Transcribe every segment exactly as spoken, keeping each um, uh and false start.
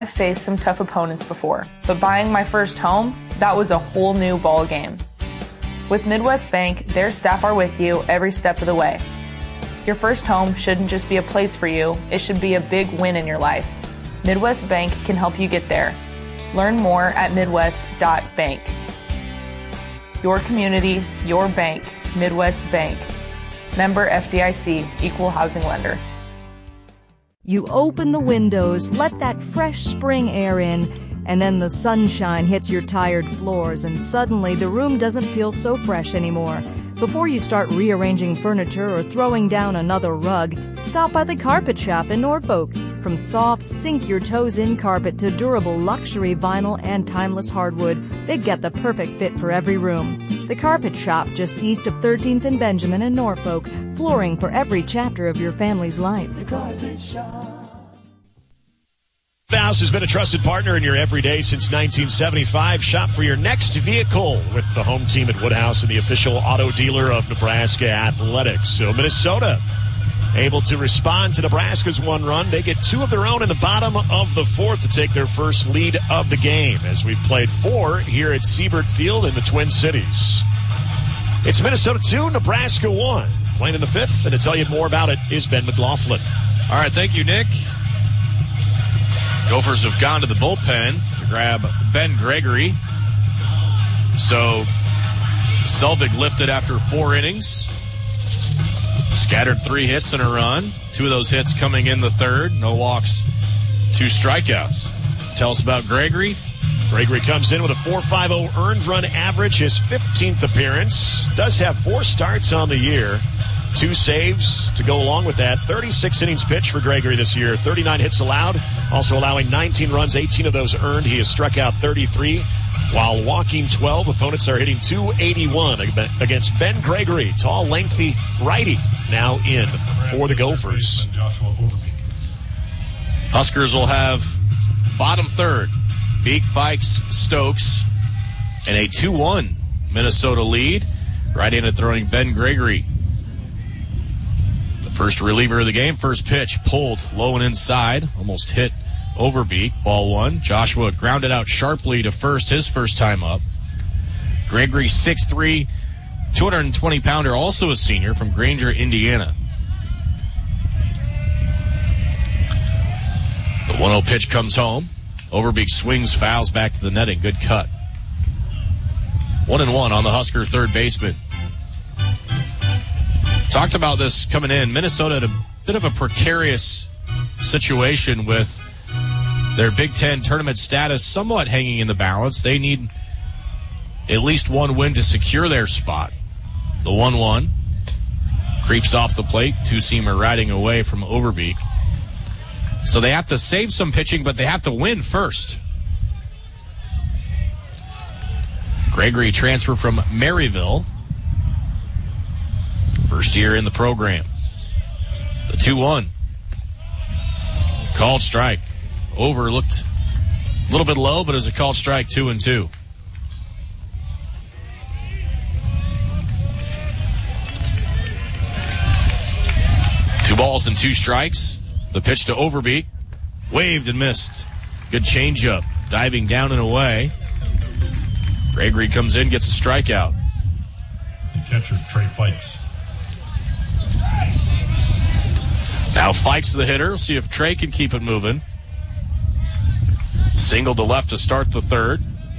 I've faced some tough opponents before, but buying my first home, that was a whole new ball game. With Midwest Bank, their staff are with you every step of the way. Your first home shouldn't just be a place for you, it should be a big win in your life. Midwest Bank can help you get there. Learn more at midwest dot bank. Your community, your bank, Midwest Bank. Member F D I C, Equal Housing Lender. You open the windows, let that fresh spring air in, and then the sunshine hits your tired floors, and suddenly the room doesn't feel so fresh anymore. Before you start rearranging furniture or throwing down another rug, stop by the Carpet Shop in Norfolk. From soft, sink-your-toes-in carpet to durable luxury vinyl and timeless hardwood, they get the perfect fit for every room. The Carpet Shop, just east of thirteenth and Benjamin in Norfolk, flooring for every chapter of your family's life. The Carpet Shop. House has been a trusted partner in your everyday since nineteen seventy-five. Shop for your next vehicle with the home team at Woodhouse and the official auto dealer of Nebraska Athletics. So Minnesota able to respond to Nebraska's one run. They get two of their own in the bottom of the fourth to take their first lead of the game as we played four here at Siebert Field in the Twin Cities. It's Minnesota two, Nebraska one. Playing in the fifth, and to tell you more about it is Ben McLaughlin. All right, thank you, Nick. Gophers have gone to the bullpen to grab Ben Gregory. So Selvig lifted after four innings. Scattered three hits and a run. Two of those hits coming in the third. No walks, two strikeouts. Tell us about Gregory. Gregory comes in with a four point five oh earned run average, his fifteenth appearance. Does have four starts on the year. Two saves to go along with that. thirty-six innings pitched for Gregory this year. thirty-nine hits allowed, also allowing nineteen runs, eighteen of those earned. He has struck out thirty-three, while walking twelve. Opponents are hitting two eighty-one against Ben Gregory, tall, lengthy righty, now in for the Gophers. Huskers will have bottom third, Beek, Fikes, Stokes, and a two one Minnesota lead. Right in at throwing Ben Gregory. First reliever of the game, first pitch, pulled low and inside, almost hit Overbeek, ball one. Joshua grounded out sharply to first, his first time up. Gregory, six three, two hundred twenty pounder, also a senior from Granger, Indiana. The one oh pitch comes home. Overbeek swings, fouls back to the netting. Good cut. One and one on the Husker third baseman. Talked about this coming in. Minnesota had a bit of a precarious situation with their Big Ten tournament status somewhat hanging in the balance. They need at least one win to secure their spot. The one one creeps off the plate. Two-seamer riding away from Overbeek. So they have to save some pitching, but they have to win first. Gregory transfer from Maryville. First year in the program. The two one. Called strike. Over looked a little bit low, but as a called strike, two and two. Two balls and two strikes. The pitch to Overbeek. Waved and missed. Good changeup. Diving down and away. Gregory comes in, gets a strikeout. The catcher, Trey Fikes. Now Fikes the hitter. See if Trey can keep it moving. Single to left to start the third.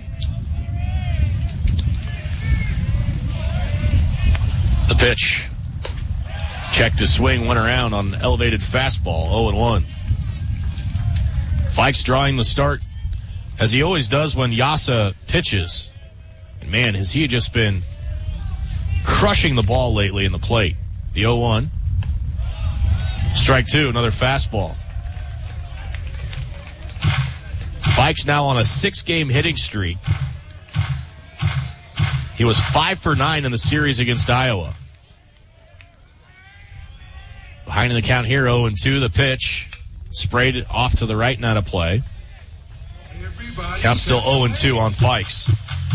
The pitch. Checked his swing, went around on an elevated fastball. oh and one. Fikes drawing the start, as he always does when Yasa pitches. And man, has he just been crushing the ball lately in the plate. The oh one. Strike two, another fastball. Fikes now on a six-game hitting streak. He was five for nine in the series against Iowa. Behind in the count here, oh and two. The pitch sprayed it off to the right and out of play. Count still oh and two on Fikes.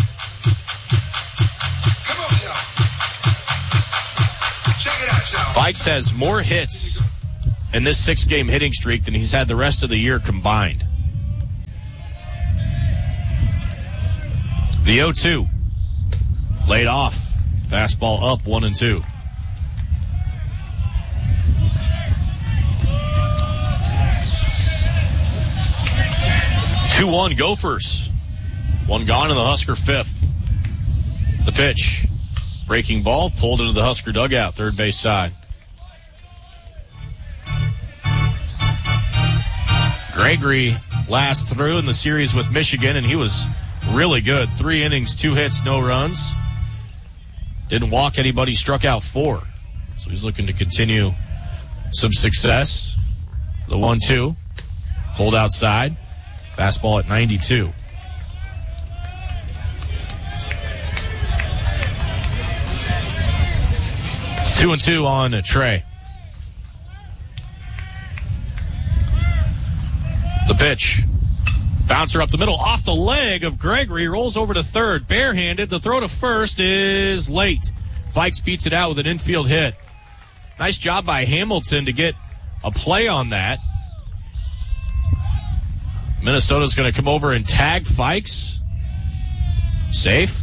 Fikes has more hits in this six-game hitting streak than he's had the rest of the year combined. The oh two. Laid off. Fastball up, one and two. two one Gophers. One gone in the Husker fifth. The pitch. Breaking ball pulled into the Husker dugout, third base side. Gregory last through in the series with Michigan, and he was really good. Three innings, two hits, no runs. Didn't walk anybody, struck out four. So he's looking to continue some success. The one two. Pulled outside. Fastball at ninety-two. Two and two on Trey. The pitch. Bouncer up the middle, off the leg of Gregory, rolls over to third, barehanded. The throw to first is late. Fikes beats it out with an infield hit. Nice job by Hamilton to get a play on that. Minnesota's going to come over and tag Fikes. Safe.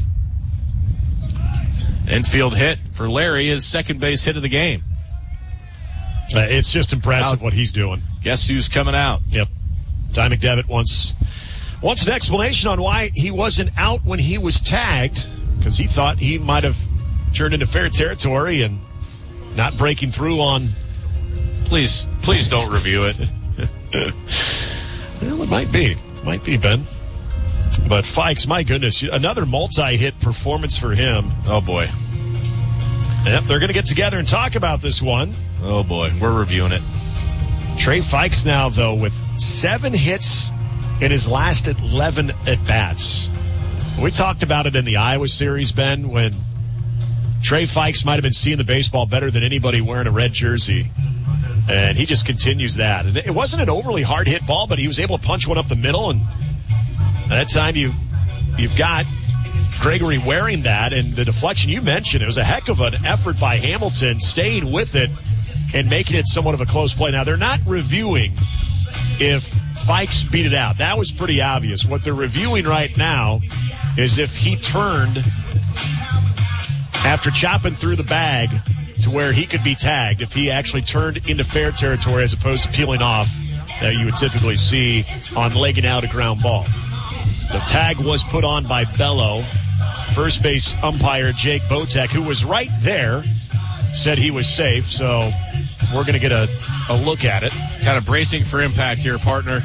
Infield hit for Larry, his second base hit of the game. Uh, it's just impressive Out. what he's doing. Guess who's coming out? Yep. Ty McDevitt wants, wants an explanation on why he wasn't out when he was tagged, because he thought he might have turned into fair territory and not breaking through on. Please, please don't review it. Well, it might be. Might be, Ben. But Fikes, my goodness, another multi-hit performance for him. Oh, boy. Yep, they're going to get together and talk about this one. Oh, boy. We're reviewing it. Trey Fikes now, though, with seven hits in his last eleven at-bats. We talked about it in the Iowa series, Ben, when Trey Fikes might have been seeing the baseball better than anybody wearing a red jersey. And he just continues that. And it wasn't an overly hard-hit ball, but he was able to punch one up the middle. And that time you, you've got Gregory wearing that. And the deflection you mentioned, it was a heck of an effort by Hamilton, staying with it and making it somewhat of a close play. Now, they're not reviewing if Fikes beat it out. That was pretty obvious. What they're reviewing right now is if he turned after chopping through the bag to where he could be tagged, if he actually turned into fair territory as opposed to peeling off that you would typically see on legging out a ground ball. The tag was put on by Bello. First base umpire Jake Botek, who was right there, said he was safe, so we're going to get a, a look at it. Kind of bracing for impact here, partner.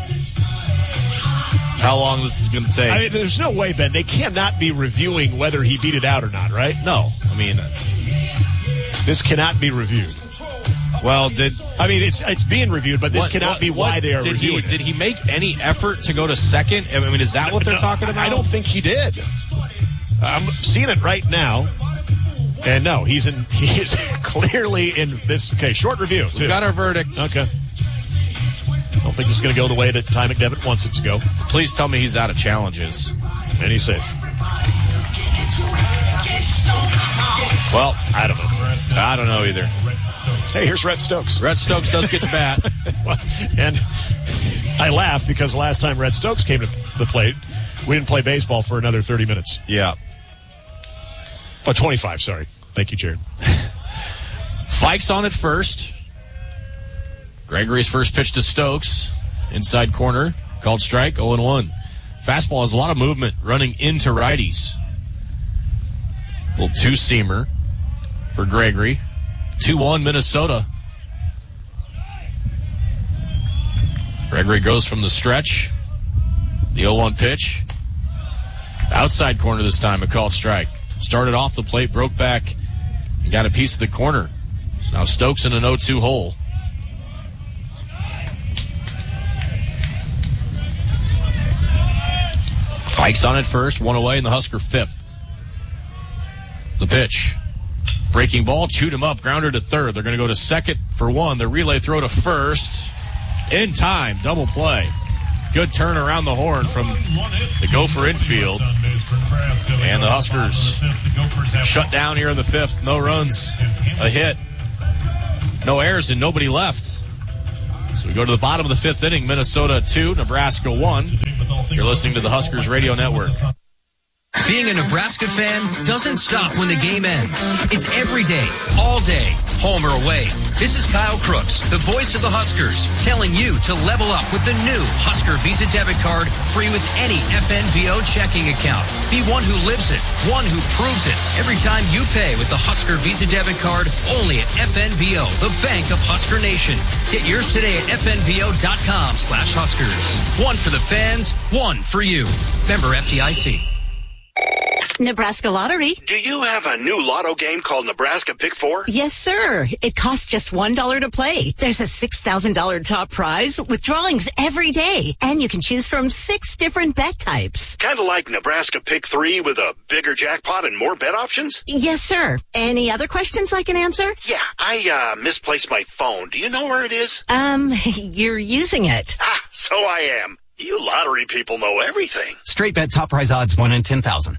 How long this is going to take? I mean, there's no way, Ben. They cannot be reviewing whether he beat it out or not, right? No. I mean, this cannot be reviewed. Well, did I mean, it's it's being reviewed, but this what, cannot what, be why what, they are did reviewing he, it. Did he make any effort to go to second? I mean, is that what they're No, talking about? I don't think he did. I'm seeing it right now. And no, he's in. He is clearly in this. Okay, short review, too. We got our verdict. Okay. I don't think this is going to go the way that Ty McDevitt wants it to go. Please tell me he's out of challenges. And he's safe. Well, I don't know. I don't know either. Hey, here's Rhett Stokes. Rhett Stokes does get to bat. And I laugh because last time Rhett Stokes came to the plate, we didn't play baseball for another thirty minutes. Yeah. Oh, twenty-five, sorry. Thank you, Jared. Fikes on at first. Gregory's first pitch to Stokes. Inside corner. Called strike, oh and one. Fastball has a lot of movement running into righties. Little two-seamer for Gregory. two one Minnesota. Gregory goes from the stretch. The oh one pitch. Outside corner this time, a called strike. Started off the plate, broke back, and got a piece of the corner. So now Stokes in an oh two hole. Fikes on it first, one away in the Husker fifth. The pitch. Breaking ball, chewed him up, grounder to third. They're going to go to second for one. The relay throw to first. In time, double play. Good turn around the horn from the Gopher infield. And the Huskers shut down here in the fifth. No runs, a hit, no errors, and nobody left. So we go to the bottom of the fifth inning. Minnesota two, Nebraska one. You're listening to the Huskers Radio Network. Being a Nebraska fan doesn't stop when the game ends. It's every day, all day, home or away. This is Kyle Crooks, the voice of the Huskers, telling you to level up with the new Husker Visa debit card, free with any F N B O checking account. Be one who lives it, one who proves it. Every time you pay with the Husker Visa debit card, only at F N B O, the bank of Husker Nation. Get yours today at F N B O dot com slash Huskers. One for the fans, one for you. Member F D I C. Nebraska Lottery. Do you have a new lotto game called Nebraska Pick Four? Yes, sir. It costs just one dollar to play. There's a six thousand dollars top prize with drawings every day, and you can choose from six different bet types. Kind of like Nebraska Pick Three with a bigger jackpot and more bet options? Yes, sir. Any other questions I can answer? Yeah, I uh, misplaced my phone. Do you know where it is? Um, you're using it. Ah, so I am. You lottery people know everything. Straight bet top prize odds one in ten thousand.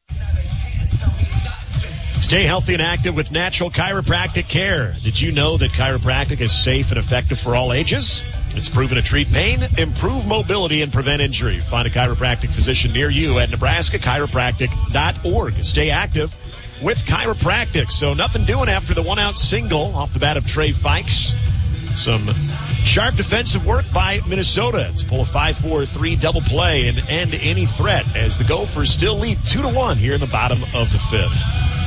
Stay healthy and active with Natural Chiropractic Care. Did you know that chiropractic is safe and effective for all ages? It's proven to treat pain, improve mobility, and prevent injury. Find a chiropractic physician near you at Nebraska Chiropractic dot org. Stay active with chiropractic. So nothing doing after the one-out single off the bat of Trey Fikes. Some sharp defensive work by Minnesota to pull a five four three double play and end any threat as the Gophers still lead two to one here in the bottom of the fifth.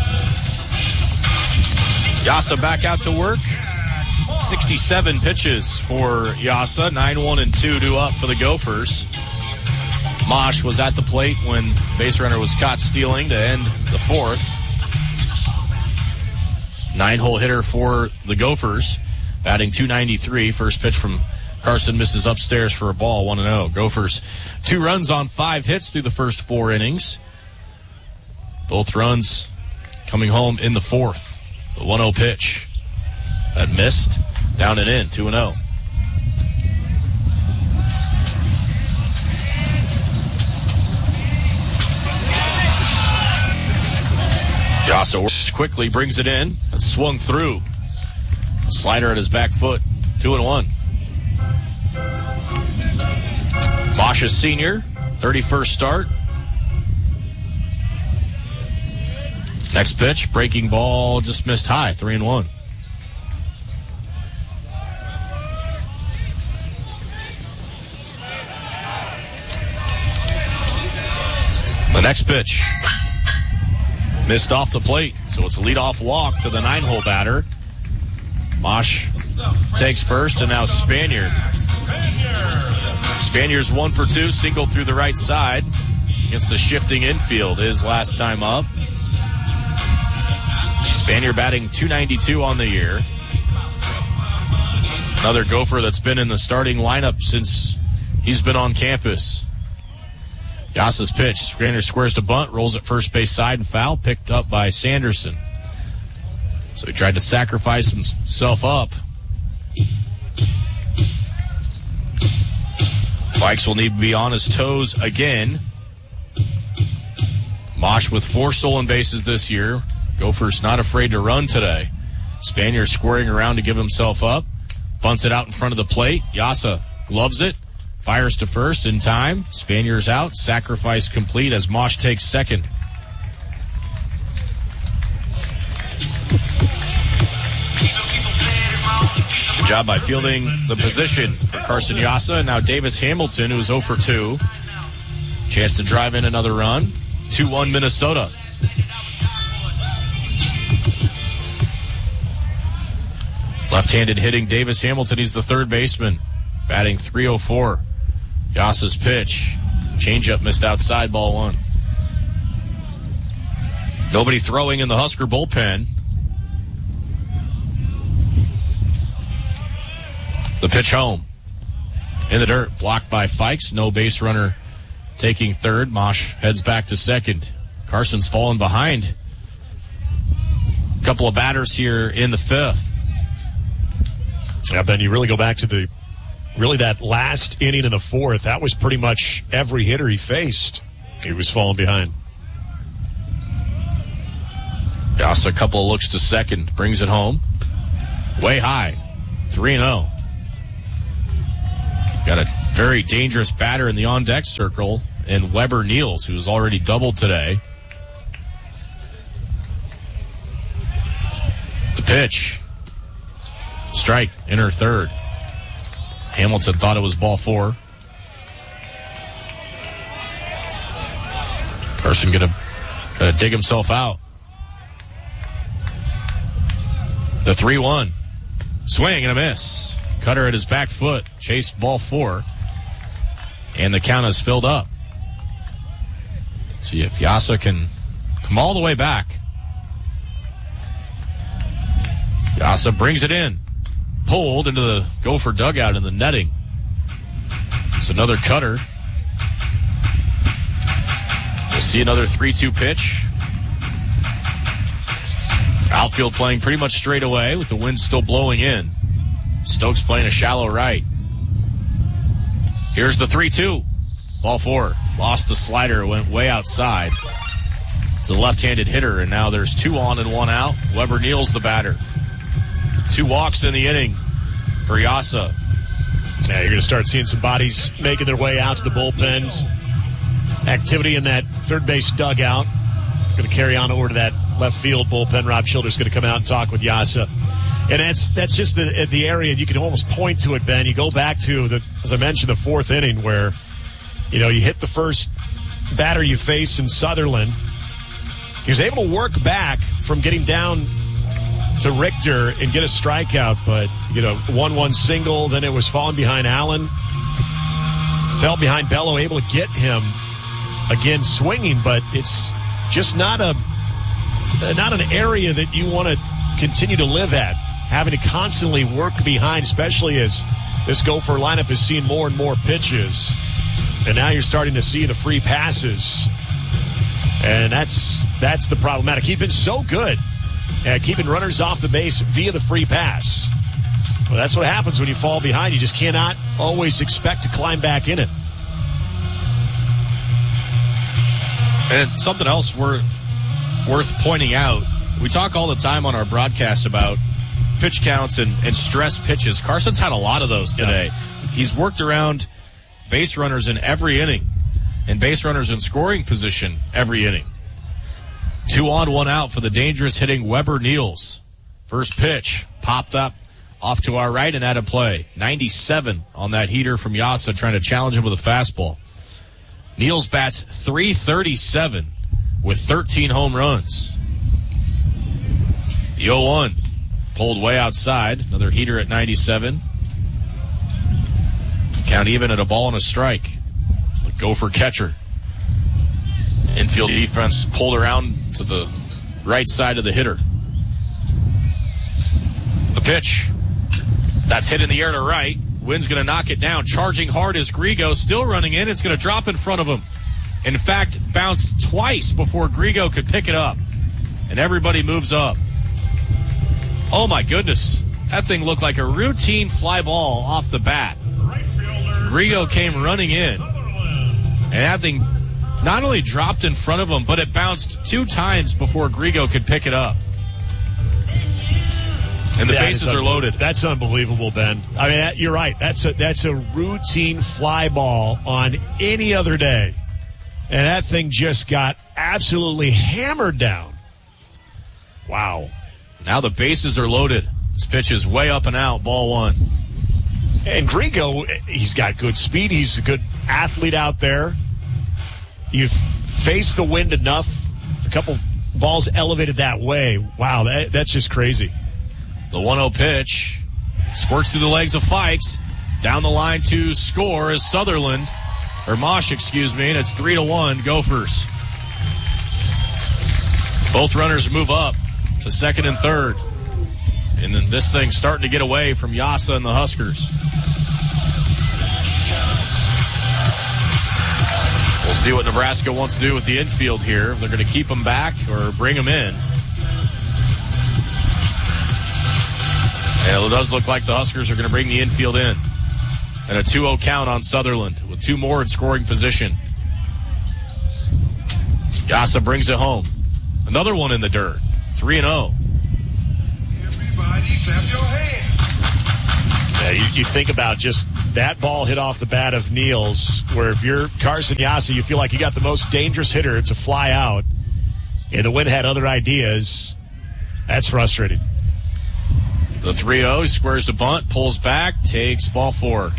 Yasa back out to work. sixty-seven pitches for Yasa. nine one and two due up for the Gophers. Mosh was at the plate when base runner was caught stealing to end the fourth. Nine-hole hitter for the Gophers. Batting two ninety-three. First pitch from Carson misses upstairs for a ball. one and oh. Gophers two runs on five hits through the first four innings. Both runs coming home in the fourth. The one oh pitch that missed, down and in, two and oh. Yasa quickly brings it in and swung through. A slider at his back foot, two and one. Mosh's senior, thirty-first start. Next pitch, breaking ball, just missed high, three and one. The next pitch, missed off the plate, so it's a leadoff walk to the nine-hole batter. Mosh takes first, and now Spaniard. Spaniard's one for two, single through the right side against the shifting infield. His last time up. Spaniard batting two ninety-two on the year. Another Gopher that's been in the starting lineup since he's been on campus. Yasa's pitch. Spaniard squares to bunt, rolls at first base side and foul, picked up by Sanderson. So he tried to sacrifice himself up. Fikes will need to be on his toes again. Mosh with four stolen bases this year. Gophers not afraid to run today. Spaniard squaring around to give himself up. Bunts it out in front of the plate. Yasa gloves it. Fires to first in time. Spaniard's out. Sacrifice complete as Mosh takes second. Good job by fielding the position for Carson Yasa. Now Davis Hamilton, who's oh for two. Chance to drive in another run. two one Minnesota. Left-handed hitting Davis Hamilton. He's the third baseman. Batting three oh four. Yasa's pitch. Changeup missed outside, ball one. Nobody throwing in the Husker bullpen. The pitch home. In the dirt. Blocked by Fikes. No base runner taking third. Mosh heads back to second. Carson's fallen behind. A couple of batters here in the fifth. Yeah, Ben, you really go back to the, really that last inning in the fourth. That was pretty much every hitter he faced. He was falling behind. Yasa a couple of looks to second. Brings it home. Way high. three and oh. Got a very dangerous batter in the on-deck circle, and Weber Niels, who has already doubled today. The pitch. Strike, inner third. Hamilton thought it was ball four. Carson going to dig himself out. The three one. Swing and a miss. Cutter at his back foot. Chased ball four. And the count is filled up. See if Yasa can come all the way back. Yasa brings it in. Pulled into the Gopher dugout in the netting. It's another cutter. We'll see another three two pitch. Outfield playing pretty much straight away with the wind still blowing in. Stokes playing a shallow right. Here's the three two. Ball four. Lost the slider, went way outside to the left-handed hitter, and now there's two on and one out. Weber Niels the batter. Two walks in the inning for Yasa. Yeah, you're going to start seeing some bodies making their way out to the bullpens. Activity in that third base dugout. Going to carry on over to that left field bullpen. Rob Childers going to come out and talk with Yasa. And that's that's just the the area, and you can almost point to it, Ben. You go back to, the, as I mentioned, the fourth inning where, you know, you hit the first batter you face in Sutherland. He was able to work back from getting down to Richter and get a strikeout, but, you know, one one single, then it was falling behind Allen. Fell behind Bello, able to get him again swinging, but it's just not a not an area that you want to continue to live at, having to constantly work behind, especially as this Gopher lineup has seen more and more pitches. And now you're starting to see the free passes. And that's that's the problematic. He's been so good at keeping runners off the base via the free pass. Well, that's what happens when you fall behind. You just cannot always expect to climb back in it. And something else we're worth pointing out, we talk all the time on our broadcasts about pitch counts and, and stress pitches. Carson's had a lot of those today. Yeah. He's worked around base runners in every inning and base runners in scoring position every inning. Two on, one out for the dangerous hitting Weber Niels. First pitch popped up off to our right and out of play. ninety-seven on that heater from Yasa, trying to challenge him with a fastball. Niels bats three thirty-seven with thirteen home runs. The oh one pulled way outside. Another heater at ninety-seven. Count even at a ball and a strike. The Gopher catcher. Infield defense pulled around to the right side of the hitter. The pitch. That's hit in the air to right. Wind's going to knock it down. Charging hard is Grigo, still running in. It's going to drop in front of him. In fact, bounced twice before Grigo could pick it up. And everybody moves up. Oh, my goodness. That thing looked like a routine fly ball off the bat. Grigo came running in. And that thing not only dropped in front of him, but it bounced two times before Grigo could pick it up. And the yeah, bases are loaded. That's unbelievable, Ben. I mean, that, you're right. That's a that's a routine fly ball on any other day. And that thing just got absolutely hammered down. Wow. Now the bases are loaded. This pitch is way up and out, ball one. And Grigo, he's got good speed. He's a good athlete out there. You've faced the wind enough. A couple balls elevated that way. Wow, that, that's just crazy. The one oh pitch squirts through the legs of Fikes. Down the line to score is Sutherland, or Mosh, excuse me, and it's three to one Gophers. Both runners move up to second and third. And then this thing's starting to get away from Yasa and the Huskers. We'll see what Nebraska wants to do with the infield here. If they're going to keep them back or bring them in. And it does look like the Huskers are going to bring the infield in. And a two oh count on Sutherland with two more in scoring position. Yasa brings it home. Another one in the dirt. three and oh. Everybody clap your hands. Yeah, you, you think about just that ball hit off the bat of Niels, where if you're Carson Yassa, you feel like you got the most dangerous hitter to fly out, and the wind had other ideas. That's frustrating. The three oh, squares the bunt, pulls back, takes ball four.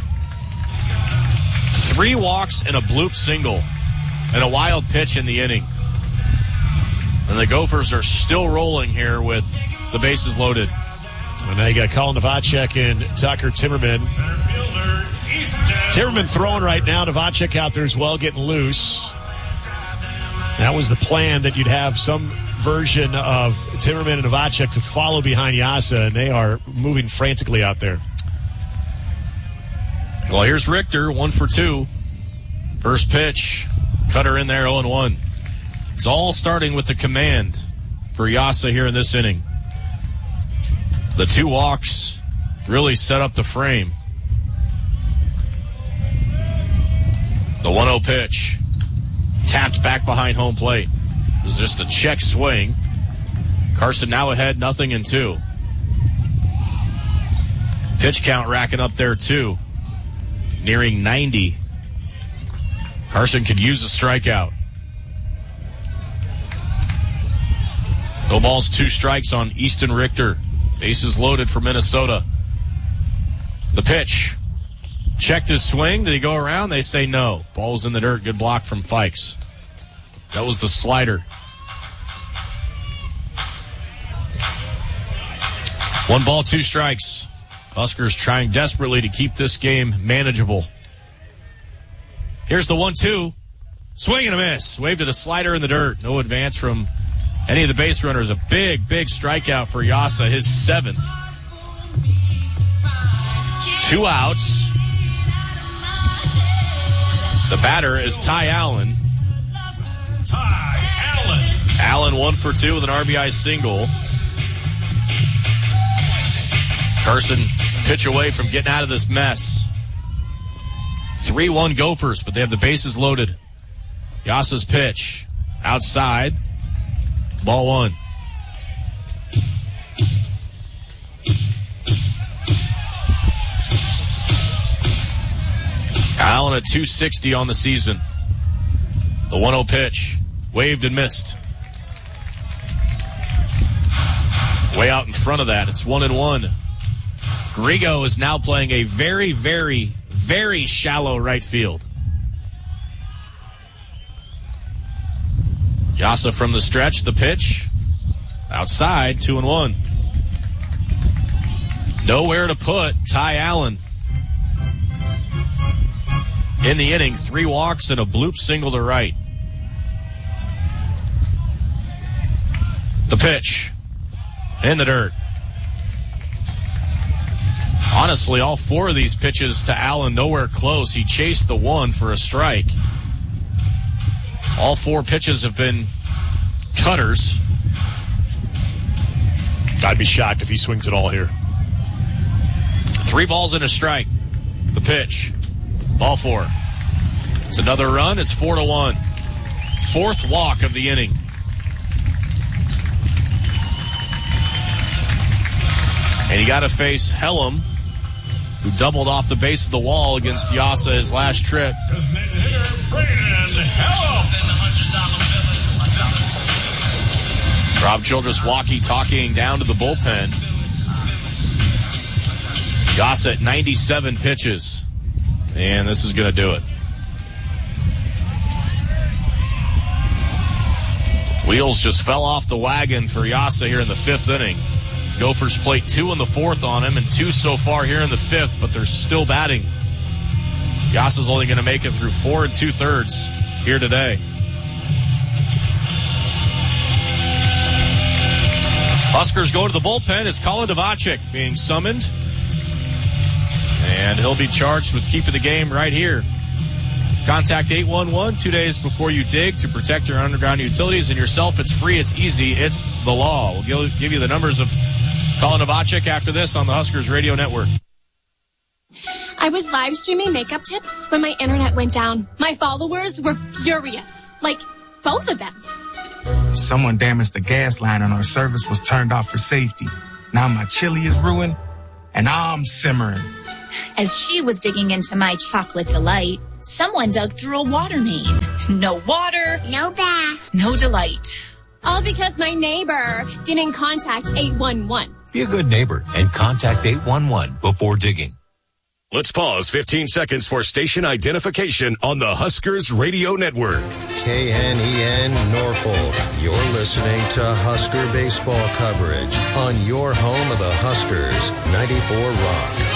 Three walks and a bloop single, and a wild pitch in the inning. And the Gophers are still rolling here with the bases loaded. And now you got Colin Novacek and Tucker Timmerman. Timmerman throwing right now. Novacek out there as well, getting loose. That was the plan, that you'd have some version of Timmerman and Novacek to follow behind Yassa, and they are moving frantically out there. Well, here's Richter, one for two. First pitch, cutter in there, oh and one. It's all starting with the command for Yassa here in this inning. The two walks really set up the frame. The one oh pitch, tapped back behind home plate. It was just a check swing. Carson now ahead, nothing in two. Pitch count racking up there too, nearing ninety. Carson could use a strikeout. No balls, two strikes on Easton Richter. Bases loaded for Minnesota. The pitch. Checked his swing. Did he go around? They say no. Ball's in the dirt. Good block from Fikes. That was the slider. One ball, two strikes. Huskers trying desperately to keep this game manageable. Here's the one two. Swing and a miss. Waved at a slider in the dirt. No advance from any of the base runners. A big, big strikeout for Yassa, his seventh. Two outs. The batter is Ty Allen. Ty Allen. Allen one for two with an R B I single. Carson pitch away from getting out of this mess. three one Gophers, but they have the bases loaded. Yassa's pitch. Outside. Ball one. Allen at two sixty on the season. The one oh pitch. Waved and missed. Way out in front of that. It's one and one. Grigo is now playing a very, very, very shallow right field. Yassa from the stretch, the pitch. Outside, two and one. Nowhere to put Ty Allen. In the inning, three walks and a bloop single to right. The pitch. In the dirt. Honestly, all four of these pitches to Allen, nowhere close. He chased the one for a strike. All four pitches have been cutters. I'd be shocked if he swings it all here. Three balls and a strike. The pitch. Ball four. It's another run. It's four to one. Fourth walk of the inning. And you got to face Hellam, who doubled off the base of the wall against Yassa his last trip. Rob Childress walkie-talkieing down to the bullpen. Yassa at ninety-seven pitches. And this is going to do it. Wheels just fell off the wagon for Yassa here in the fifth inning. Gophers played two in the fourth on him and two so far here in the fifth, but they're still batting. Yassa's only going to make it through four and two-thirds here today. Huskers go to the bullpen. It's Colin Novacek being summoned. And he'll be charged with keeping the game right here. Contact eight one one two days before you dig to protect your underground utilities and yourself. It's free, it's easy, it's the law. We'll give you the numbers of Colin Novacek after this on the Huskers Radio Network. I was live streaming makeup tips when my internet went down. My followers were furious. Like, both of them. Someone damaged the gas line and our service was turned off for safety. Now my chili is ruined. and I'm simmering. As she was digging into my chocolate delight, someone dug through a water main. No water. No bath. No delight. All because my neighbor didn't contact eight one one. Be a good neighbor and contact eight one one before digging. Let's pause fifteen seconds for station identification on the Huskers Radio Network. K N E N Norfolk. You're listening to Husker baseball coverage on your home of the Huskers, ninety-four Rock.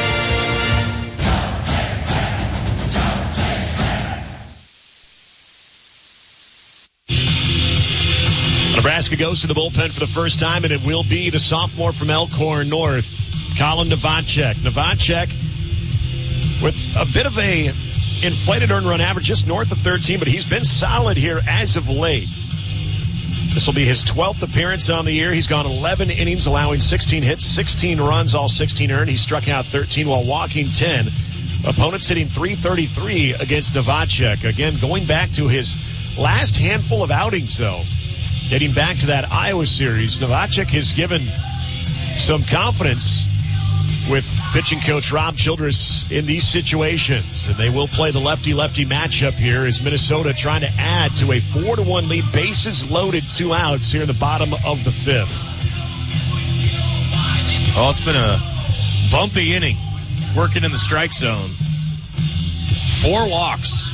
Nebraska goes to the bullpen for the first time, and it will be the sophomore from Elkhorn North, Colin Novacek. Novacek with a bit of a inflated earned run average, just north of thirteen, but he's been solid here as of late. This will be his twelfth appearance on the year. He's gone eleven innings, allowing sixteen hits, sixteen runs, all sixteen earned. He struck out thirteen while walking ten. Opponents hitting three thirty-three against Novacek. Again, going back to his last handful of outings, though. Getting back to that Iowa series, Novacek has given some confidence with pitching coach Rob Childress in these situations. And they will play the lefty-lefty matchup here as Minnesota trying to add to a four to one lead. Bases loaded, two outs here in the bottom of the fifth. Oh, it's been a bumpy inning working in the strike zone. Four walks.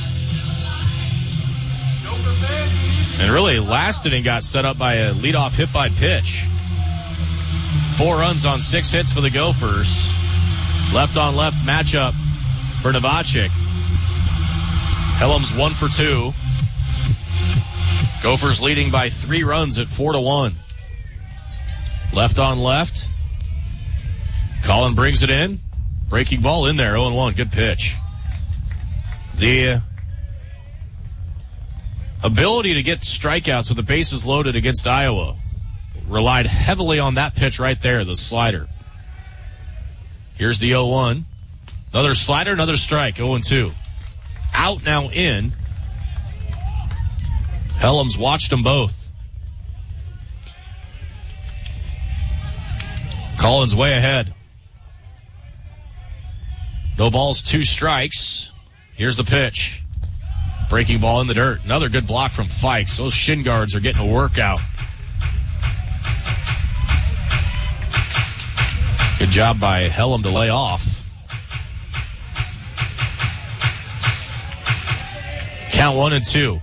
And really, last inning got set up by a leadoff hit by pitch. Four runs on six hits for the Gophers. Left on left matchup for Novacek. Hellam's one for two. Gophers leading by three runs at four to one. Left on left. Colin brings it in. Breaking ball in there, oh and one. Good pitch. The ability to get strikeouts with the bases loaded against Iowa relied heavily on that pitch right there, the slider. Here's the oh one. Another slider, another strike, oh and two. Out now in. Hellam's watched them both. Collins way ahead. No balls, two strikes. Here's the pitch. Breaking ball in the dirt. Another good block from Fikes. Those shin guards are getting a workout. Good job by Hellam to lay off. Count one and two.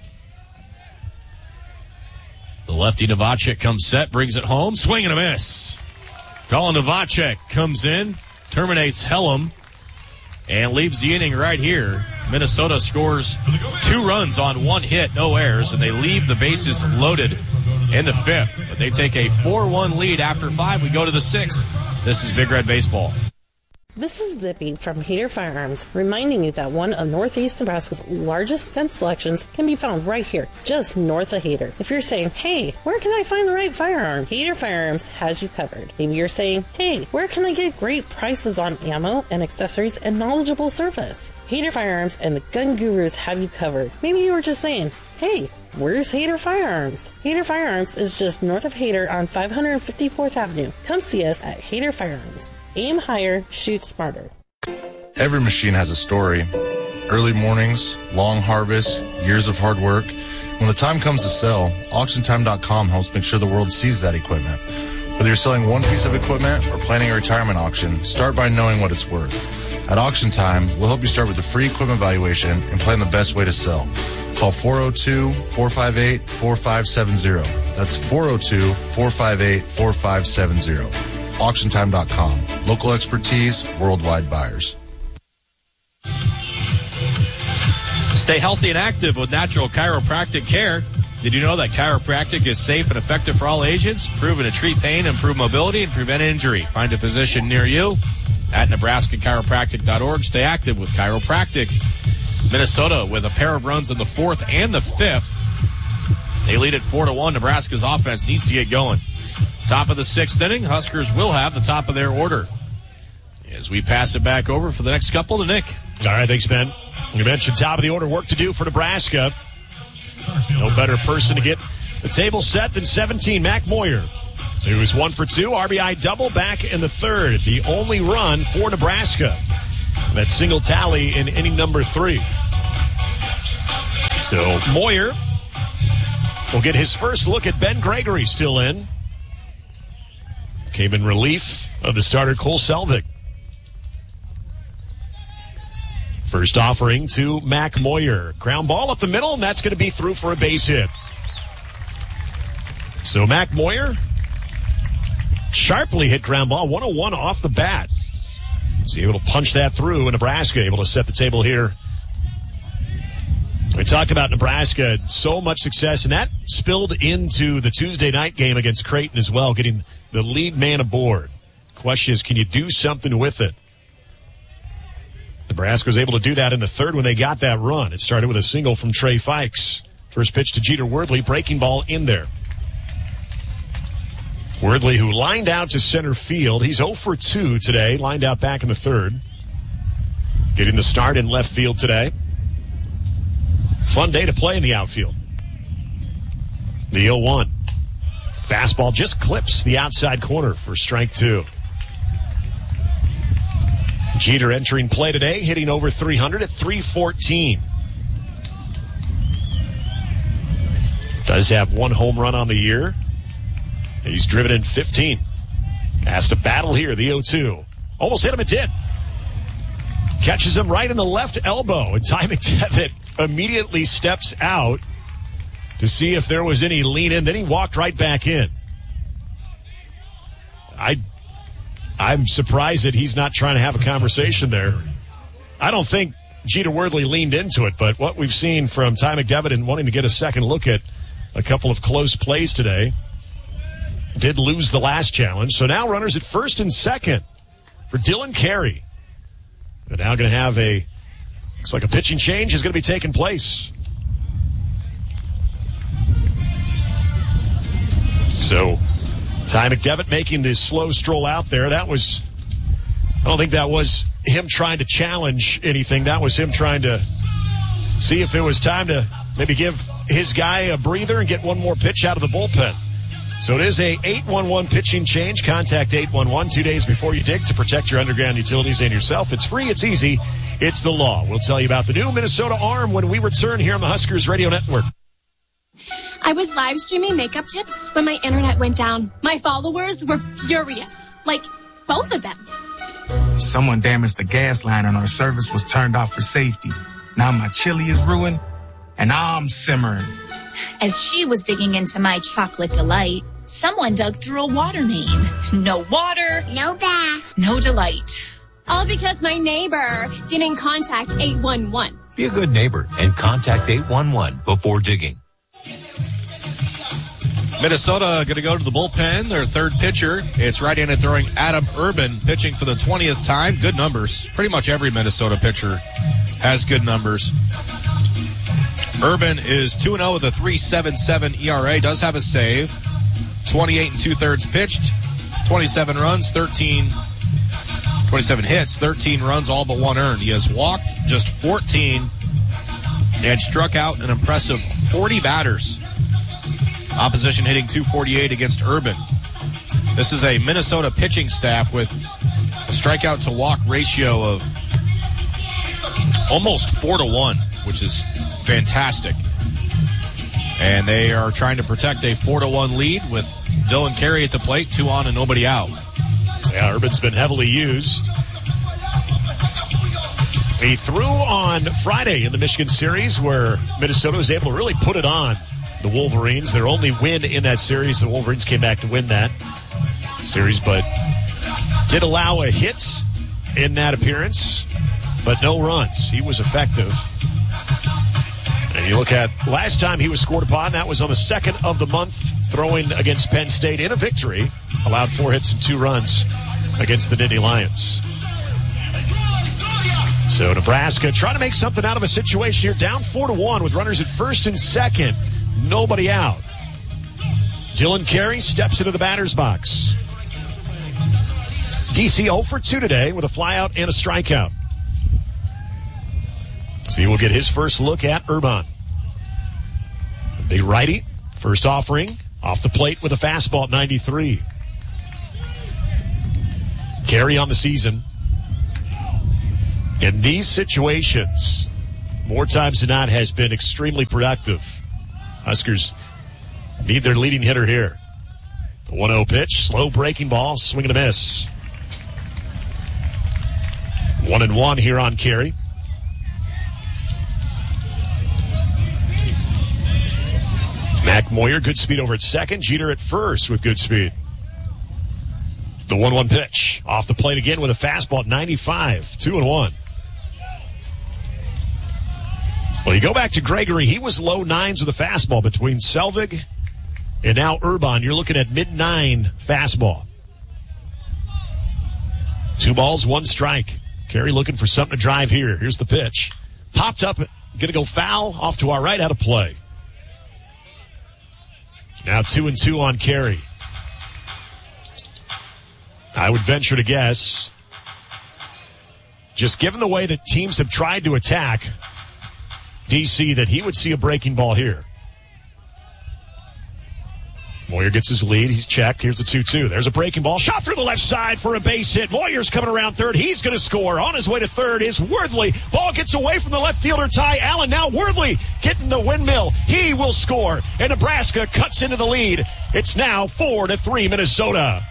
The lefty Novacek comes set, brings it home. Swing and a miss. Colin Novacek comes in, terminates Hellam, and leaves the inning right here. Minnesota scores two runs on one hit, no errors, and they leave the bases loaded in the fifth. But they take a four one lead after five. We go to the sixth. This is Big Red Baseball. This is Zippy from Hader Firearms, reminding you that one of Northeast Nebraska's largest gun selections can be found right here, just north of Hader. If you're saying, hey, where can I find the right firearm? Hader Firearms has you covered. Maybe you're saying, hey, where can I get great prices on ammo and accessories and knowledgeable service? Hader Firearms and the Gun Gurus have you covered. Maybe you were just saying, hey, where's Hader Firearms? Hader Firearms is just north of Hader on five hundred fifty-fourth Avenue. Come see us at Hader Firearms. Aim higher, shoot smarter. Every machine has a story. Early mornings, long harvests, years of hard work. When the time comes to sell, auction time dot com helps make sure the world sees that equipment. Whether you're selling one piece of equipment or planning a retirement auction, start by knowing what it's worth. At Auction Time, we'll help you start with a free equipment valuation and plan the best way to sell. Call four oh two, four five eight, four five seven zero. That's four oh two, four five eight, four five seven zero. auction time dot com. Local expertise, worldwide buyers. Stay healthy and active with natural chiropractic care. Did you know that chiropractic is safe and effective for all ages? Proven to treat pain, improve mobility, and prevent injury. Find a physician near you at Nebraska Chiropractic dot org. Stay active with chiropractic. Minnesota with a pair of runs in the fourth and the fifth. They lead at four to one. Nebraska's offense needs to get going. Top of the sixth inning, Huskers will have the top of their order. As we pass it back over for the next couple to Nick. All right, thanks, Ben. You mentioned top of the order work to do for Nebraska. No better person to get the table set than seventeen, Mac Moyer. It was one for two. R B I double back in the third. The only run for Nebraska. That single tally in inning number three. So Moyer will get his first look at Ben Gregory still in. Came in relief of the starter Cole Selvig. First offering to Mac Moyer. Ground ball up the middle, and that's going to be through for a base hit. So Mac Moyer sharply hit ground ball, one oh one off the bat. So able to punch that through, and Nebraska able to set the table here. We talked about Nebraska, so much success, and that spilled into the Tuesday night game against Creighton as well, getting the lead man aboard. Question is, can you do something with it? Nebraska was able to do that in the third when they got that run. It started with a single from Trey Fikes. First pitch to Jeter Worthley, breaking ball in there. Worthley, who lined out to center field. He's oh for two today, lined out back in the third. Getting the start in left field today. Fun day to play in the outfield. The oh one. Fastball just clips the outside corner for strike two. Jeter entering play today, hitting over three hundred at three fourteen. Does have one home run on the year. He's driven in fifteen. Has to battle here, the oh two. Almost hit him, it did. Catches him right in the left elbow, and Ty McDevitt immediately steps out to see if there was any lean in. Then he walked right back in. I, I'm surprised that he's not trying to have a conversation there. I don't think Jeter Worthley leaned into it, but what we've seen from Ty McDevitt and wanting to get a second look at a couple of close plays today, did lose the last challenge. So now runners at first and second for Dylan Carey. They're now going to have a, looks like a pitching change is going to be taking place. So Ty McDevitt making this slow stroll out there. That was, I don't think that was him trying to challenge anything. That was him trying to see if it was time to maybe give his guy a breather and get one more pitch out of the bullpen. So it is a eight one one pitching change. Contact eight one one two days before you dig to protect your underground utilities and yourself. It's free, it's easy, it's the law. We'll tell you about the new Minnesota Arm when we return here on the Huskers Radio Network. I was live streaming makeup tips when my internet went down. My followers were furious. Like, both of them. Someone damaged the gas line and our service was turned off for safety. Now my chili is ruined and I'm simmering. As she was digging into my chocolate delight, someone dug through a water main. No water. No bath. No delight. All because my neighbor didn't contact eight one one. Be a good neighbor and contact eight one one before digging. Minnesota going to go to the bullpen. Their third pitcher. It's right-handed throwing Adam Urban, pitching for the twentieth time. Good numbers. Pretty much every Minnesota pitcher has good numbers. Urban is two and oh with a three point seven seven E R A. Does have a save. twenty-eight and two-thirds pitched. twenty-seven runs, thirteen, twenty-seven hits, thirteen runs, all but one earned. He has walked just fourteen and struck out an impressive forty batters. Opposition hitting two forty-eight against Urban. This is a Minnesota pitching staff with a strikeout to walk ratio of almost four to one, which is fantastic. And they are trying to protect a four to one lead with Dylan Carey at the plate, two on and nobody out. Yeah, Urban's been heavily used. He threw on Friday in the Michigan series where Minnesota was able to really put it on the Wolverines. Their only win in that series, the Wolverines came back to win that series, but did allow a hit in that appearance, but no runs. He was effective. And you look at last time he was scored upon, that was on the second of the month, throwing against Penn State in a victory. Allowed four hits and two runs against the Nittany Lions. So Nebraska trying to make something out of a situation here, down four to one with runners at first and second. Nobody out. Dylan Carey steps into the batter's box. D C oh for two today with a flyout and a strikeout. So he will get his first look at Urban. Big righty, first offering, off the plate with a fastball at ninety-three. Carey on the season. In these situations, more times than not, has been extremely productive. Huskers need their leading hitter here. The one oh pitch, slow breaking ball, swing and a miss. One and one here on Carey. Mac Moyer, good speed over at second. Jeter at first with good speed. The one one pitch. Off the plate again with a fastball at ninety-five. Two and one. Well, you go back to Gregory. He was low nines with a fastball between Selvig and now Urban. You're looking at mid-nine fastball. Two balls, one strike. Carey looking for something to drive here. Here's the pitch. Popped up. Going to go foul. Off to our right. Out of play. Now two and two on Carey. I would venture to guess, just given the way that teams have tried to attack D C, that he would see a breaking ball here. Moyer gets his lead. He's checked. Here's the two two. There's a breaking ball. Shot through the left side for a base hit. Moyer's coming around third. He's going to score. On his way to third is Worthley. Ball gets away from the left fielder, Ty Allen. Now Worthley getting the windmill. He will score. And Nebraska cuts into the lead. It's now four to three Minnesota.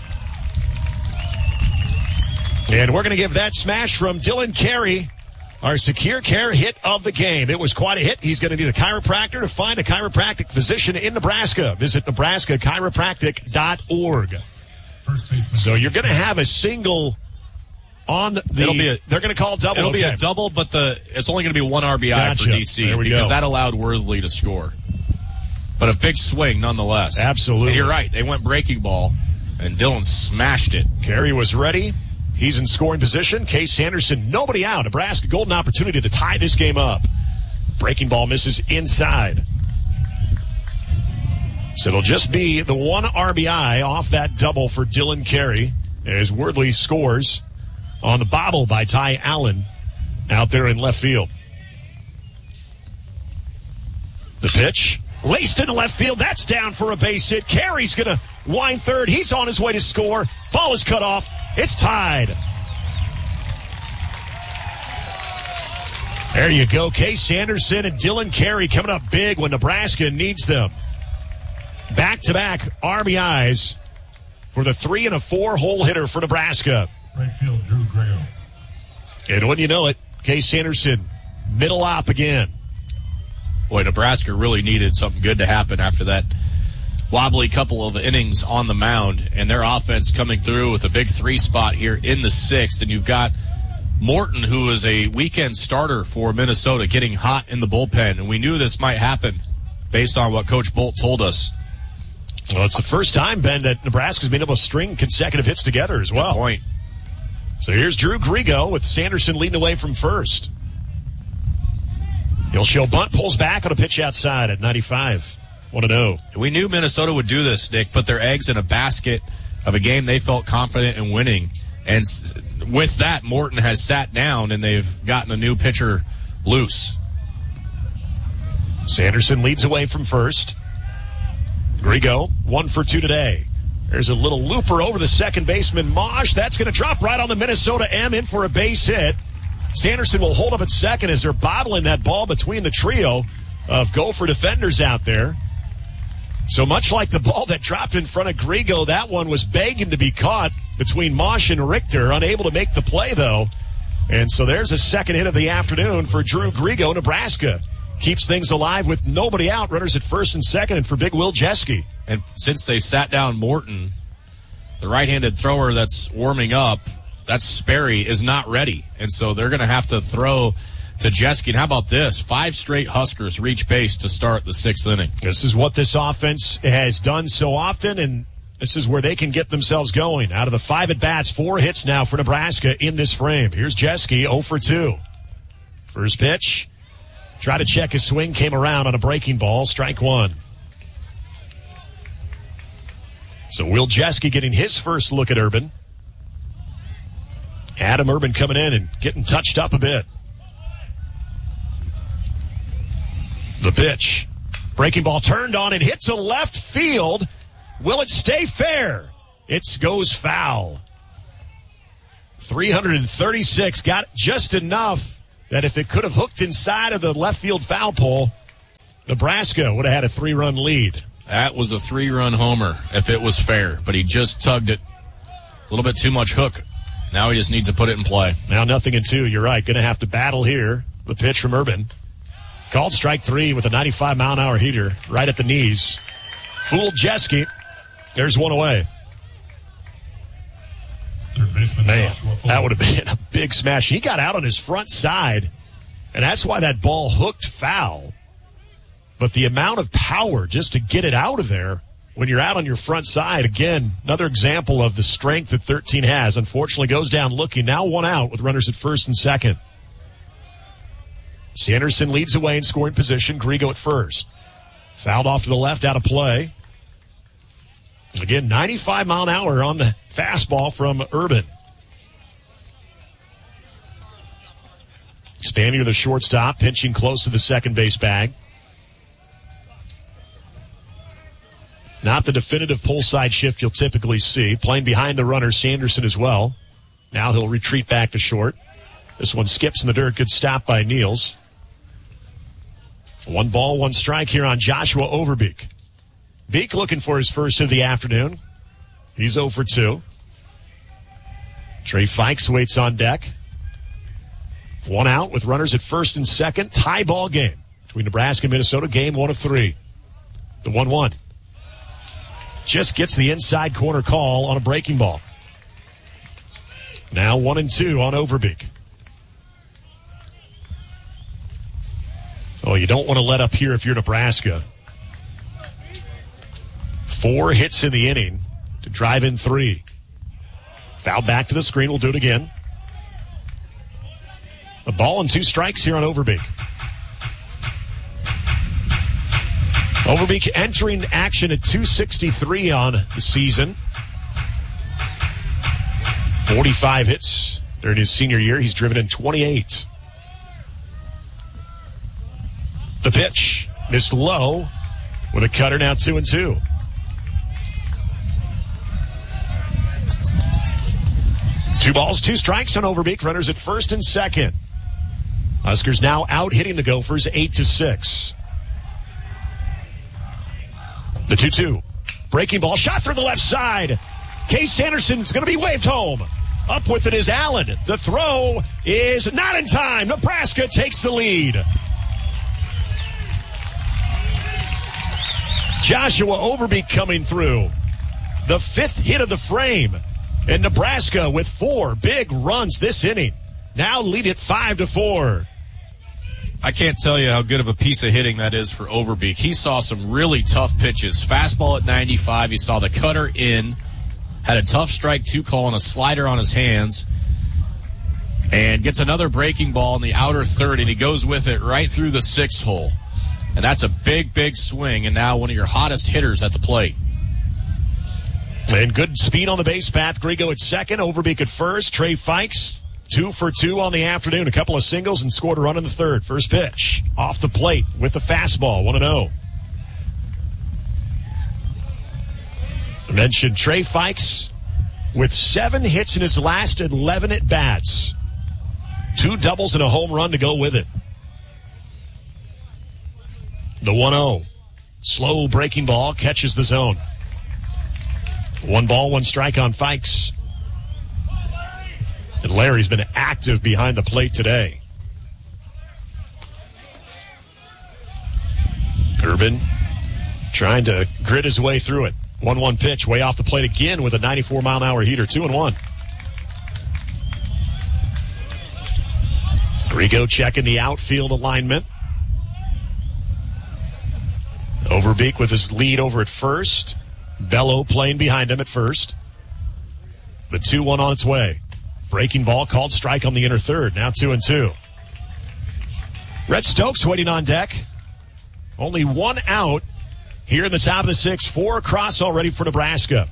And we're going to give that smash from Dylan Carey our Secure Care hit of the game. It was quite a hit. He's going to need a chiropractor. To find a chiropractic physician in Nebraska, visit Nebraska Chiropractic dot org. So you're going to have a single on the, it'll be a, they're going to call double. It'll okay. be a double, but the it's only going to be one R B I gotcha. for D C because go. that allowed Worthley to score. But a big swing nonetheless. Absolutely. And you're right. They went breaking ball, and Dylan smashed it. Carey was ready. He's in scoring position. Case Sanderson, nobody out. Nebraska golden opportunity to tie this game up. Breaking ball misses inside. So it'll just be the one R B I off that double for Dylan Carey as Worthley scores on the bobble by Ty Allen out there in left field. The pitch, laced into left field. That's down for a base hit. Carey's going to wind third. He's on his way to score. Ball is cut off. It's tied. There you go. Case Sanderson and Dylan Carey coming up big when Nebraska needs them. Back-to-back R B Is for the three and a four hole hitter for Nebraska. Right field, Drew Graham. And when you know it, Case Sanderson, middle op again. Boy, Nebraska really needed something good to happen after that wobbly couple of innings on the mound, and their offense coming through with a big three spot here in the sixth. And you've got Morton, who is a weekend starter for Minnesota, getting hot in the bullpen. And we knew this might happen based on what Coach Bolt told us. Well, it's the first time, Ben, that Nebraska's been able to string consecutive hits together as well. Good point. So here's Drew Grigo with Sanderson leading away from first. He'll show bunt, pulls back on a pitch outside at ninety-five. one and oh. We knew Minnesota would do this, Nick, put their eggs in a basket of a game they felt confident in winning. And with that, Morton has sat down, and they've gotten a new pitcher loose. Sanderson leads away from first. Grigo, one for two today. There's a little looper over the second baseman, Mosh. That's going to drop right on the Minnesota M, in for a base hit. Sanderson will hold up at second as they're bobbling that ball between the trio of Gopher defenders out there. So much like the ball that dropped in front of Grigo, that one was begging to be caught between Mosh and Richter, unable to make the play, though. And so there's a second hit of the afternoon for Drew Grigo. Nebraska keeps things alive with nobody out. Runners at first and second, and for big Will Jeske. And since they sat down Morton, the right-handed thrower that's warming up, that's Sperry, is not ready. And so they're going to have to throw to Jeske. And how about this? Five straight Huskers reach base to start the sixth inning. This is what this offense has done so often, and this is where they can get themselves going. Out of the five at-bats, four hits now for Nebraska in this frame. Here's Jeske, oh for two. First pitch. Try to check his swing, came around on a breaking ball. Strike one. So Will Jeske getting his first look at Urban. Adam Urban coming in and getting touched up a bit. The pitch. Breaking ball turned on and hits a left field. Will it stay fair? It goes foul. three thirty-six. Got just enough that if it could have hooked inside of the left field foul pole, Nebraska would have had a three-run lead. That was a three-run homer if it was fair, but he just tugged it. A little bit too much hook. Now he just needs to put it in play. Now nothing in two. You're right. Going to have to battle here. The pitch from Urban. Called strike three with a ninety-five mile an hour heater right at the knees. Fooled Jeske. There's one away. Third baseman, Man, that would have been a big smash. He got out on his front side, and that's why that ball hooked foul. But the amount of power just to get it out of there when you're out on your front side, again, another example of the strength that thirteen has. Unfortunately, goes down looking. Now one out with runners at first and second. Sanderson leads away in scoring position. Grigo at first. Fouled off to the left, out of play. Again, ninety-five mile an hour on the fastball from Urban. Spanier, the shortstop, pinching close to the second base bag. Not the definitive pull side shift you'll typically see. Playing behind the runner, Sanderson as well. Now he'll retreat back to short. This one skips in the dirt. Good stop by Niels. One ball, one strike here on Joshua Overbeek. Beek looking for his first of the afternoon. He's oh for two. Trey Fikes waits on deck. One out with runners at first and second. Tie ball game between Nebraska and Minnesota. Game one of three. The one one. Just gets the inside corner call on a breaking ball. Now one and two on Overbeek. Oh, you don't want to let up here if you're Nebraska. Four hits in the inning to drive in three. Foul back to the screen. We'll do it again. A ball and two strikes here on Overbeek. Overbeek entering action at two sixty-three on the season. forty-five hits during his senior year. He's driven in twenty-eight. The pitch missed low with a cutter, now two and two. Two balls, two strikes on Overbeek. Runners at first and second. Huskers now out hitting the Gophers eight to six. The two two. Breaking ball, shot through the left side. Case Sanderson's going to be waved home. Up with it is Allen. The throw is not in time. Nebraska takes the lead. Joshua Overbeek coming through. The fifth hit of the frame. And Nebraska with four big runs this inning. Now lead it five to four. I can't tell you how good of a piece of hitting that is for Overbeek. He saw some really tough pitches. Fastball at ninety-five. He saw the cutter in. Had a tough strike two call and a slider on his hands. And gets another breaking ball in the outer third, and he goes with it right through the sixth hole. And that's a big, big swing, and now one of your hottest hitters at the plate. And good speed on the base path. Grigo at second, Overbeek at first. Trey Fikes, two for two on the afternoon. A couple of singles and scored a run in the third. First pitch, off the plate with the fastball, one and oh. I mentioned Trey Fikes with seven hits in his last eleven at-bats. Two doubles and a home run to go with it. The one oh. Slow breaking ball catches the zone. One ball, one strike on Fikes. And Larry's been active behind the plate today. Urban trying to grit his way through it. one one pitch, way off the plate again with a ninety-four mile an hour heater. two and one. Grigo checking the outfield alignment. Overbeek with his lead over at first. Bello playing behind him at first. The two one on its way. Breaking ball called strike on the inner third. Now two and two. Rhett Stokes waiting on deck. Only one out here in the top of the sixth. Four across already for Nebraska.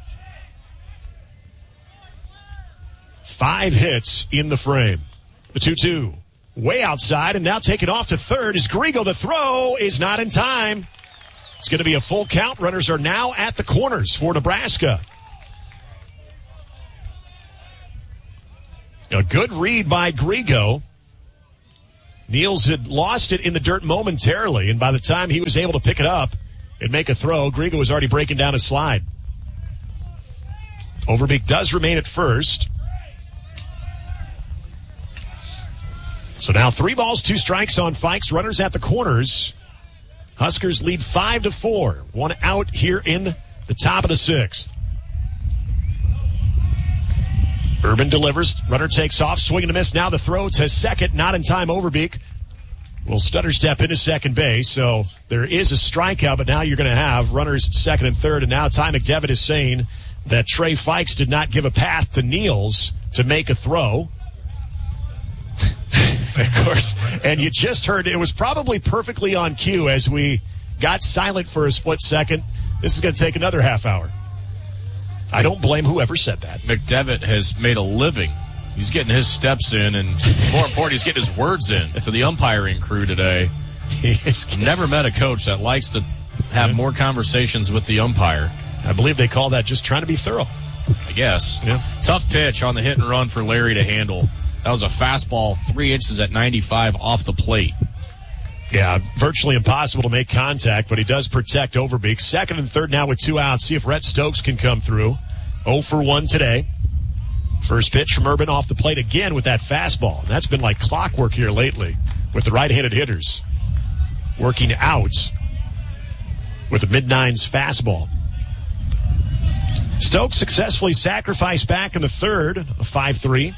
Five hits in the frame. The two two. Way outside and now taken off to third is Grigo. The throw is not in time. It's going to be a full count. Runners are now at the corners for Nebraska. A good read by Grigo. Niels had lost it in the dirt momentarily, and by the time he was able to pick it up and make a throw, Grigo was already breaking down a slide. Overbeek does remain at first. So now three balls, two strikes on Fikes. Runners at the corners. Huskers lead five to four. One out here in the top of the sixth. Urban delivers. Runner takes off. Swing and a miss. Now the throw to second. Not in time. Overbeek will stutter step into second base. So there is a strikeout, but now you're going to have runners at second and third. And now Ty McDevitt is saying that Trey Fikes did not give a path to Niels to make a throw. Of course. And you just heard it was probably perfectly on cue as we got silent for a split second. This is going to take another half hour. I don't blame whoever said that. McDevitt has made a living. He's getting his steps in, and more important, he's getting his words in to the umpiring crew today. He is never met a coach that likes to have more conversations with the umpire. I believe they call that just trying to be thorough. I guess. Yeah. Tough pitch on the hit and run for Larry to handle. That was a fastball, three inches at ninety-five off the plate. Yeah, virtually impossible to make contact, but he does protect Overbeek. Second and third now with two outs. See if Rhett Stokes can come through. oh for one today. First pitch from Urban off the plate again with that fastball. And that's been like clockwork here lately with the right-handed hitters working out with a mid-nines fastball. Stokes successfully sacrificed back in the third, a five three.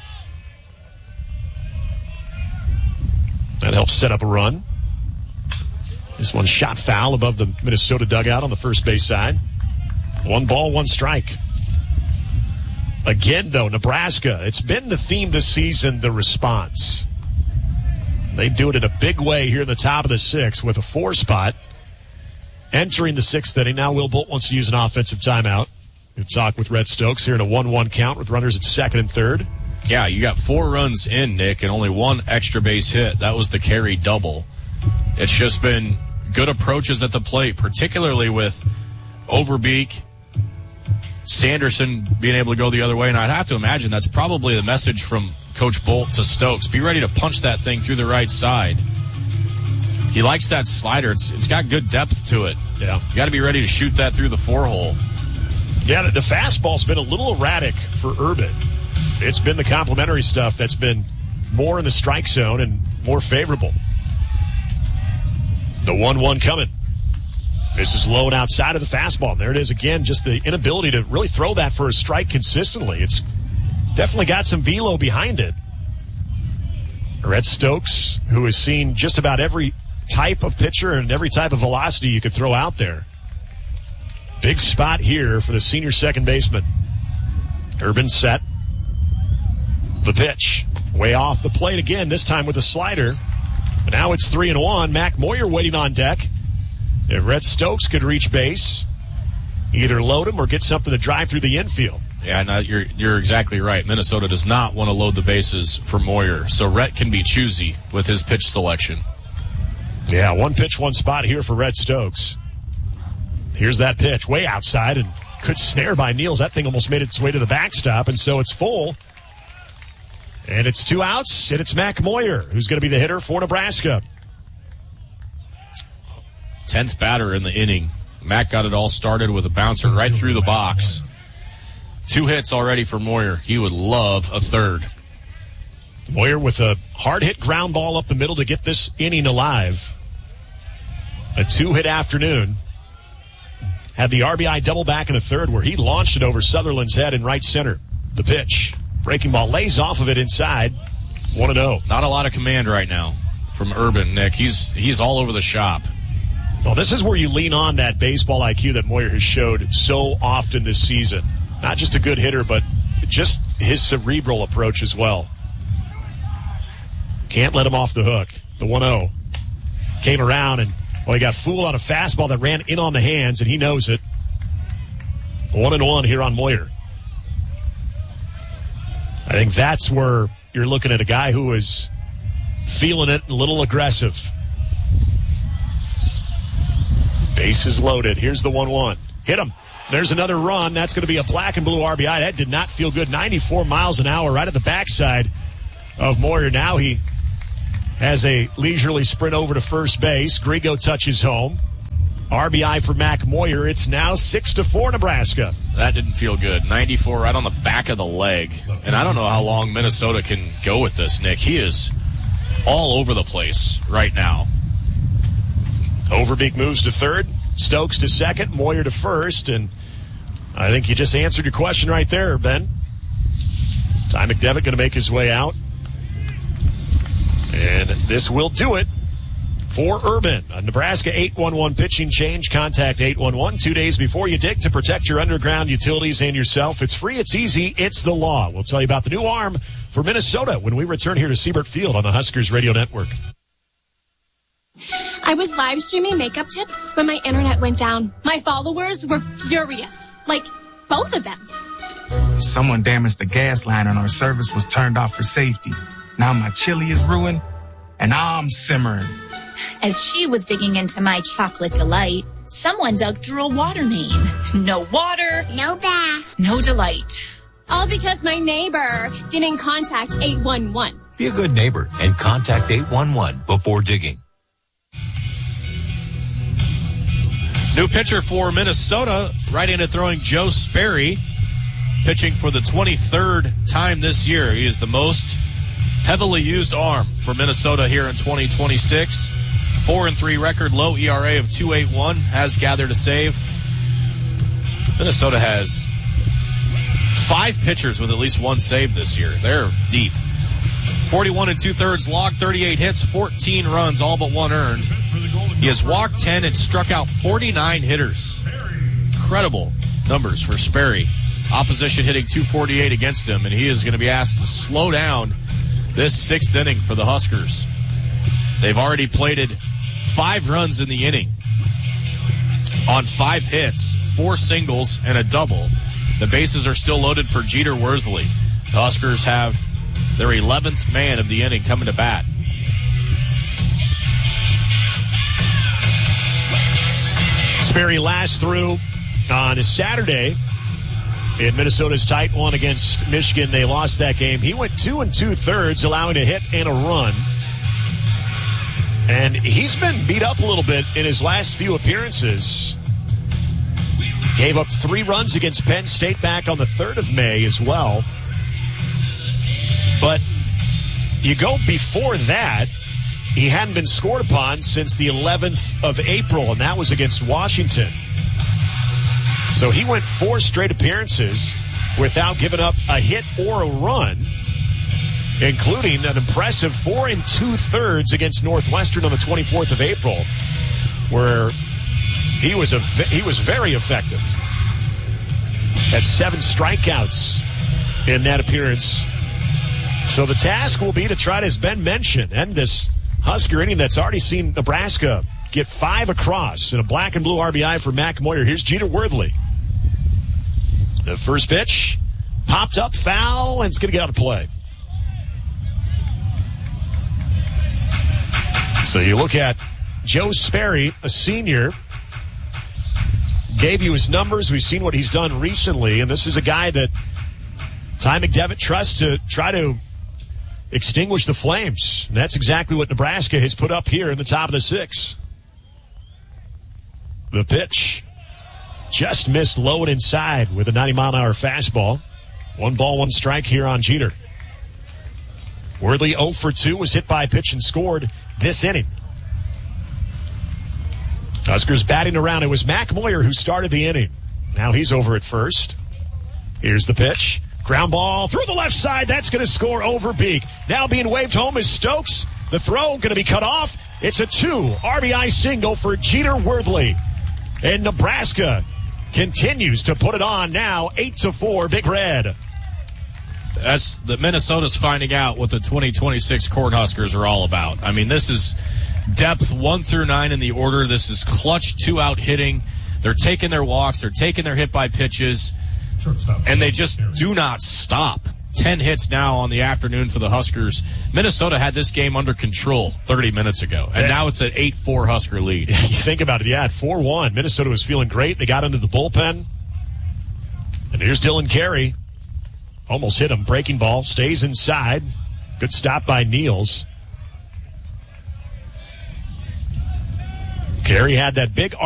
That helps set up a run. This one shot foul above the Minnesota dugout on the first base side. One ball, one strike. Again, though, Nebraska, it's been the theme this season, the response. They do it in a big way here in the top of the sixth with a four spot. Entering the sixth inning, now Will Bolt wants to use an offensive timeout. We'll talk with Rhett Stokes here in a one one count with runners at second and third. Yeah, you got four runs in, Nick, and only one extra base hit. That was the carry double. It's just been good approaches at the plate, particularly with Overbeek, Sanderson being able to go the other way. And I'd have to imagine that's probably the message from Coach Bolt to Stokes. Be ready to punch that thing through the right side. He likes that slider. It's It's got good depth to it. Yeah. You got to be ready to shoot that through the four hole. Yeah, the, the fastball's been a little erratic for Urban. It's been the complimentary stuff that's been more in the strike zone and more favorable. The one one coming. This is low and outside of the fastball. And there it is again, just the inability to really throw that for a strike consistently. It's definitely got some velo behind it. Rhett Stokes, who has seen just about every type of pitcher and every type of velocity you could throw out there. Big spot here for the senior second baseman. Urban set. The pitch. Way off the plate again, this time with a slider. But now it's three and one. Mac Moyer waiting on deck. If Rhett Stokes could reach base, either load him or get something to drive through the infield. Yeah, no, you're you're exactly right. Minnesota does not want to load the bases for Moyer, so Rhett can be choosy with his pitch selection. Yeah, one pitch, one spot here for Rhett Stokes. Here's that pitch, way outside, and good snare by Niels. That thing almost made its way to the backstop, and so it's full. And it's two outs, and it's Mac Moyer, who's going to be the hitter for Nebraska. Tenth batter in the inning. Mac got it all started with a bouncer right through the box. Two hits already for Moyer. He would love a third. Moyer with a hard-hit ground ball up the middle to get this inning alive. A two-hit afternoon. Had the R B I double back in the third where he launched it over Sutherland's head in right center. The pitch. Breaking ball lays off of it inside. one and oh. Not a lot of command right now from Urban, Nick. He's he's all over the shop. Well, this is where you lean on that baseball I Q that Moyer has showed so often this season. Not just a good hitter, but just his cerebral approach as well. Can't let him off the hook. The one oh. Came around and, well, he got fooled on a fastball that ran in on the hands, and he knows it. One and one here on Moyer. I think that's where you're looking at a guy who is feeling it, a little aggressive. Bases loaded. Here's the one one. Hit him. There's another run. That's going to be a black and blue R B I. That did not feel good. ninety-four miles an hour right at the backside of Moyer. Now he has a leisurely sprint over to first base. Grigo touches home. R B I for Mac Moyer. It's now six to four Nebraska. That didn't feel good. ninety-four right on the back of the leg. And I don't know how long Minnesota can go with this, Nick. He is all over the place right now. Overbeek moves to third. Stokes to second. Moyer to first. And I think you just answered your question right there, Ben. Ty McDevitt going to make his way out. And this will do it for Urban. A Nebraska eight one one pitching change. Contact eight one one two days before you dig to protect your underground utilities and yourself. It's free, it's easy, it's the law. We'll tell you about the new arm for Minnesota when we return here to Siebert Field on the Huskers Radio Network. I was live streaming makeup tips when my internet went down. My followers were furious. Like, both of them. Someone damaged the gas line and our service was turned off for safety. Now my chili is ruined and I'm simmering. As she was digging into my chocolate delight, someone dug through a water main. No water. No bath. No delight. All because my neighbor didn't contact eight one one. Be a good neighbor and contact eight one one before digging. New pitcher for Minnesota, right-handed throwing Joe Sperry, pitching for the twenty-third time this year. He is the most heavily used arm for Minnesota here in twenty twenty-six. Four and three record, low E R A of two point eight one, has gathered a save. Minnesota has five pitchers with at least one save this year. They're deep. forty-one and two-thirds, logged thirty-eight hits, fourteen runs, all but one earned. He has walked ten and struck out forty-nine hitters. Incredible numbers for Sperry. Opposition hitting two forty-eight against him, and he is going to be asked to slow down this sixth inning for the Huskers. They've already plated five runs in the inning on five hits, four singles, and a double. The bases are still loaded for Jeter Worthley. The Huskers have their eleventh man of the inning coming to bat. Sperry last through on a Saturday in Minnesota's tight one against Michigan. They lost that game. He went two and two-thirds, allowing a hit and a run. And he's been beat up a little bit in his last few appearances. Gave up three runs against Penn State back on the third of May as well. But you go before that, he hadn't been scored upon since the eleventh of April, and that was against Washington. So he went four straight appearances without giving up a hit or a run, including an impressive four and two-thirds against Northwestern on the twenty-fourth of April, where he was a he was very effective. Had seven strikeouts in that appearance. So the task will be to try to, as Ben mentioned, end this Husker inning that's already seen Nebraska get five across in a black and blue R B I for Mac Moyer. Here's Jeter Worthley. The first pitch popped up, foul, and it's going to get out of play. So you look at Joe Sperry, a senior, gave you his numbers. We've seen what he's done recently, and this is a guy that Ty McDevitt trusts to try to extinguish the flames. And that's exactly what Nebraska has put up here in the top of the sixth. The pitch just missed low and inside with a ninety mile an hour fastball. One ball, one strike here on Jeter. Worthley oh for two, was hit by a pitch and scored this inning. Huskers batting around. It was Mac Moyer who started the inning. Now he's over at first. Here's the pitch. Ground ball through the left side. That's going to score Overbeek. Now being waved home is Stokes. The throw going to be cut off. It's a two R B I single for Jeter Worthley. And Nebraska continues to put it on now, eight to four, Big Red. That's the Minnesota's finding out what the twenty twenty-six Cornhuskers are all about. I mean, this is depth one through nine in the order. This is clutch two-out hitting. They're taking their walks. They're taking their hit by pitches. And they just do not stop. Ten hits now on the afternoon for the Huskers. Minnesota had this game under control thirty minutes ago, and now it's an eight four Husker lead. You think about it, yeah, at four one. Minnesota was feeling great. They got into the bullpen. And here's Dylan Carey. Almost hit him. Breaking ball. Stays inside. Good stop by Niels. Carey had that big